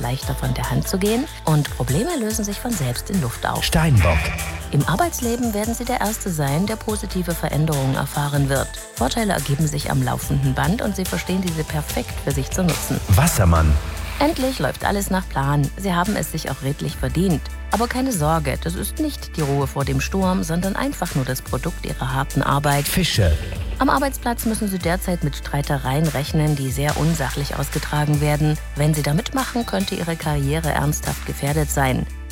leichter von der Hand zu gehen und Probleme lösen sich von selbst in Luft auf. Steinbock. Im Arbeitsleben werden Sie der Erste sein, der positive Veränderungen erfahren wird. Vorteile ergeben sich am laufenden Band und Sie verstehen diese perfekt für sich zu nutzen. Wassermann. Endlich läuft alles nach Plan. Sie haben es sich auch redlich verdient. Aber keine Sorge, das ist nicht die Ruhe vor dem Sturm, sondern einfach nur das Produkt Ihrer harten Arbeit. Fische. Am Arbeitsplatz müssen Sie derzeit mit Streitereien rechnen, die sehr unsachlich ausgetragen werden. Wenn Sie da mitmachen, könnte Ihre Karriere ernsthaft gefährdet sein.